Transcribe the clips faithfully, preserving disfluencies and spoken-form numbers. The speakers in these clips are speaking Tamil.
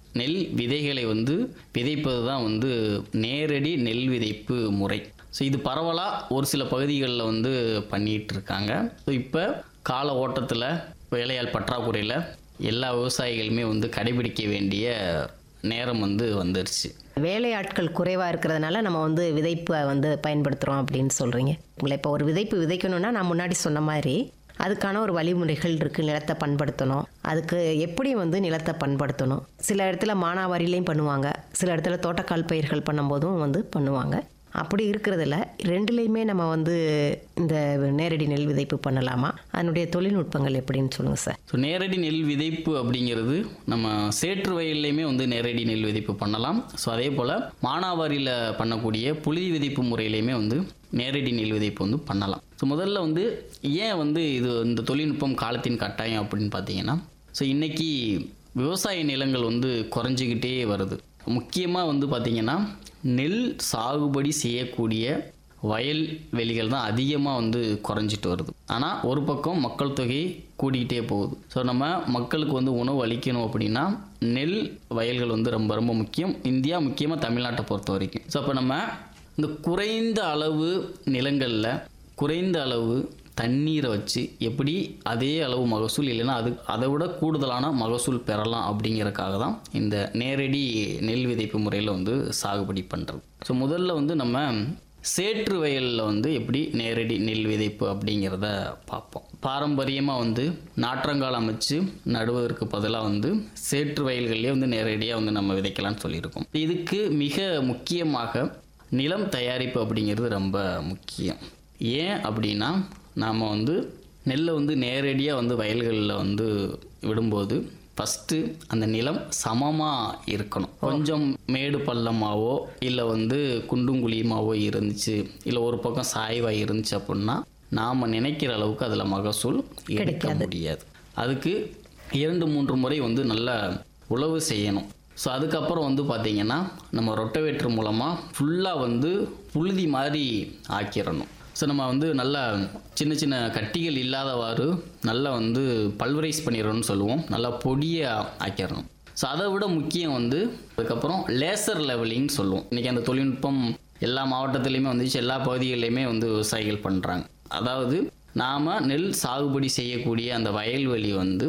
நெல் விதைகளை வந்து விதைப்பது தான் வந்து நேரடி நெல் விதைப்பு முறை. ஸோ இது பரவலாக ஒரு சில பகுதிகளில் வந்து பண்ணிகிட்டு இருக்காங்க. ஸோ இப்போ கால ஓட்டத்தில் வேலையாள் பற்றாக்குறையில் எல்லா விவசாயிகளுமே வந்து கடைபிடிக்க வேண்டிய நேரம் வந்து வந்துருச்சு. வேலையாட்கள் குறைவாக இருக்கிறதுனால நம்ம வந்து விதைப்பை வந்து பயன்படுத்துகிறோம் அப்படின்னு சொல்கிறீங்க. உங்களை இப்போ ஒரு விதைப்பு விதைக்கணும்னா நான் முன்னாடி சொன்ன மாதிரி அதுக்கான ஒரு வழிமுறைகள் இருக்குது. நிலத்தை பண்படுத்தணும், அதுக்கு எப்படி வந்து நிலத்தை பண்படுத்தணும். சில இடத்துல மானாவாரிலையும் பண்ணுவாங்க, சில இடத்துல தோட்டக்கால் பயிர்கள் பண்ணும்போதும் வந்து பண்ணுவாங்க. அப்படி இருக்கிறதுல ரெண்டுலேயுமே நம்ம வந்து இந்த நேரடி நெல் விதைப்பு பண்ணலாமா? அதனுடைய தொழில்நுட்பங்கள் எப்படின்னு சொல்லுங்கள் சார். ஸோ நேரடி நெல் விதைப்பு அப்படிங்கிறது நம்ம சேற்று வயல்லையுமே வந்து நேரடி நெல் விதைப்பு பண்ணலாம். ஸோ அதே போல் மானாவாரியில் பண்ணக்கூடிய புழுதி விதைப்பு முறையிலையுமே வந்து நேரடி நெல் விதைப்பு வந்து பண்ணலாம். ஸோ முதல்ல வந்து ஏன் வந்து இது இந்த தொழில்நுட்பம் காலத்தின் கட்டாயம் அப்படின்னு பார்த்தீங்கன்னா, ஸோ இன்றைக்கி விவசாய நிலங்கள் வந்து குறைஞ்சிக்கிட்டே வருது. முக்கியமாக வந்து பார்த்திங்கன்னா நெல் சாகுபடி செய்யக்கூடிய வயல் வெளிகள் தான் அதிகமாக வந்து குறைஞ்சிட்டு வருது. ஆனால் ஒரு பக்கம் மக்கள் தொகை கூடிக்கிட்டே போகுது. ஸோ நம்ம மக்களுக்கு வந்து உணவு அளிக்கணும் அப்படின்னா நெல் வயல்கள் வந்து ரொம்ப ரொம்ப முக்கியம். இந்தியா முக்கியமாக தமிழ்நாட்டை பொறுத்த வரைக்கும். ஸோ அப்போ நம்ம இந்த குறைந்த அளவு நிலங்களில் குறைந்த அளவு தண்ணீரை வச்சு எப்படி அதே அளவு மகசூல் இல்லைன்னா அது அதை விட கூடுதலான மகசூல் பெறலாம் அப்படிங்கிறதுக்காக தான் இந்த நேரடி நெல் விதைப்பு முறையில் வந்து சாகுபடி பண்ணுறது. ஸோ முதல்ல வந்து நம்ம சேற்று வயலில் வந்து எப்படி நேரடி நெல் விதைப்பு அப்படிங்கிறத பார்ப்போம். பாரம்பரியமாக வந்து நாற்றங்கால் அமைச்சு நடுவதற்கு பதிலாக வந்து சேற்று வயல்கள்லேயே வந்து நேரடியாக வந்து நம்ம விதைக்கலாம்னு சொல்லியிருக்கோம். இதுக்கு மிக முக்கியமாக நிலம் தயாரிப்பு அப்படிங்கிறது ரொம்ப முக்கியம். ஏன் அப்படின்னா நாம் வந்து நெல்லை வந்து நேரடியாக வந்து வயல்களில் வந்து விடும்போது ஃபஸ்ட்டு அந்த நிலம் சமமாக இருக்கணும். கொஞ்சம் மேடு பள்ளமாவோ இல்லை வந்து குண்டும் குழியுமாவோ இருந்துச்சு, இல்லை ஒரு பக்கம் சாய்வாக இருந்துச்சு அப்படின்னா நாம் நினைக்கிற அளவுக்கு அதில் மகசூல் எடுக்க முடியாது. அதுக்கு இரண்டு மூன்று முறை வந்து நல்லா உழவு செய்யணும். ஸோ அதுக்கப்புறம் வந்து பார்த்திங்கன்னா நம்ம ரொட்டவேட்டர் மூலமாக ஃபுல்லாக வந்து புழுதி மாதிரி ஆக்கிடணும். ஸோ நம்ம வந்து நல்லா சின்ன சின்ன கட்டிகள் இல்லாதவாறு நல்லா வந்து பல்வரைஸ் பண்ணிடணும்னு சொல்லுவோம். நல்லா பொடியாக ஆக்கிடணும். ஸோ அதை விட முக்கியம் வந்து அதுக்கப்புறம் லேசர் லெவலிங் சொல்லுவோம். இன்றைக்கி அந்த தொழில்நுட்பம் எல்லா மாவட்டத்துலேயுமே வந்துச்சு, எல்லா பகுதிகளிலையுமே வந்து விவசாயிகள் பண்ணுறாங்க. அதாவது நாம் நெல் சாகுபடி செய்யக்கூடிய அந்த வயல்வெளி வந்து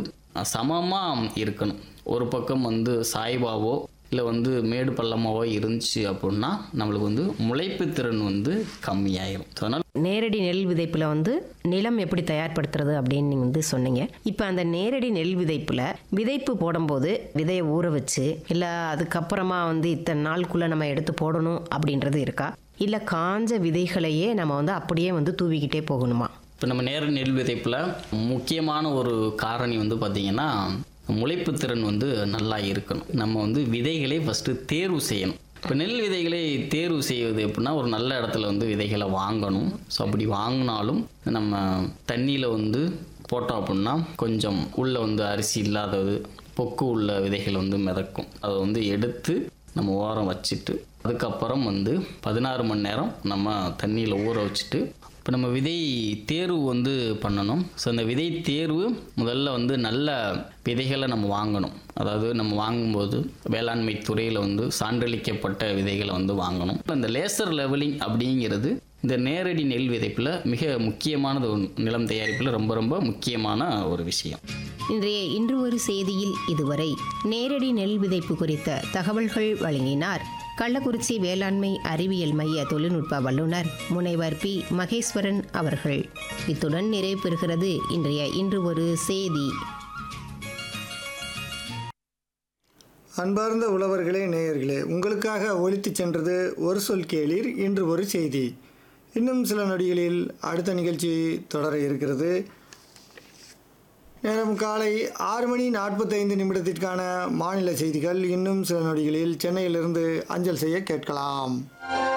சமமாக இருக்கணும். ஒரு பக்கம் வந்து சாய்வாவோ இல்லை வந்து மேடு பள்ளமாவோ இருந்துச்சு அப்படின்னா நம்மளுக்கு வந்து முளைப்பு திறன் வந்து கம்மியாயிரும். அதனால் நேரடி நெல் விதைப்பில் வந்து நிலம் எப்படி தயார்படுத்துறது அப்படின்னு நீங்கள் வந்து சொன்னீங்க. இப்போ அந்த நேரடி நெல் விதைப்பில் விதைப்பு போடும்போது விதையை ஊற வச்சு இல்லை அதுக்கப்புறமா வந்து இத்தனை நாளுக்குள்ளே நம்ம எடுத்து போடணும் அப்படின்றது இருக்கா, இல்லை காஞ்ச விதைகளையே நம்ம வந்து அப்படியே வந்து தூவிக்கிட்டே போகணுமா? இப்போ நம்ம நேரடி நெல் விதைப்பில் முக்கியமான ஒரு காரணி வந்து பார்த்திங்கன்னா முளைப்பு திறன் வந்து நல்லா இருக்கணும். நம்ம வந்து விதைகளை ஃபஸ்ட்டு தேர்வு செய்யணும். இப்போ நெல் விதைகளை தேர்வு செய்வது எப்படின்னா ஒரு நல்ல இடத்துல வந்து விதைகளை வாங்கணும். ஸோ அப்படி வாங்கினாலும் நம்ம தண்ணியில் வந்து போட்டோம் அப்படின்னா கொஞ்சம் உள்ளே வந்து அரிசி இல்லாதது பொக்கு உள்ள விதைகள் வந்து மிதக்கும். அதை வந்து எடுத்து நம்ம ஓரம் வச்சுட்டு அதுக்கப்புறம் வந்து பதினாறு மணி நேரம் நம்ம தண்ணியில் ஊற வச்சுட்டு இப்போ நம்ம விதை தேர்வு வந்து பண்ணணும். ஸோ அந்த விதை தேர்வு முதல்ல வந்து நல்ல விதைகளை நம்ம வாங்கணும். அதாவது நம்ம வாங்கும்போது வேளாண்மை துறையில் வந்து சான்றளிக்கப்பட்ட விதைகளை வந்து வாங்கணும். இந்த லேசர் லெவலிங் அப்படிங்கிறது இந்த நேரடி நெல் விதைப்பில் மிக முக்கியமானது. நிலம் தயாரிப்பில் ரொம்ப ரொம்ப முக்கியமான ஒரு விஷயம். இன்றைய இன்று ஒரு செய்தியில் இதுவரை நேரடி நெல் விதைப்பு குறித்த தகவல்கள் வழங்கினார் கள்ளக்குறிச்சி வேளாண்மை அறிவியல் மைய தொழில்நுட்ப வல்லுநர் முனைவர் பி மகேஸ்வரன் அவர்கள். இத்துடன் நிறைவு பெறுகிறது இன்றைய இன்று ஒரு செய்தி. அன்பார்ந்த உழவர்களே, நேயர்களே, உங்களுக்காக ஒலித்து சென்றது ஒரு சொல் கேளீர் இன்று ஒரு செய்தி. இன்னும் சில நொடிகளில் அடுத்த நிகழ்ச்சி தொடர இருக்கிறது. நேரம் காலை ஆறு மணி நாற்பத்தைந்து நிமிடத்திற்கான மாநில செய்திகள் இன்னும் சில நொடிகளில் சென்னையிலிருந்து அஞ்சல் செய்ய கேட்கலாம்.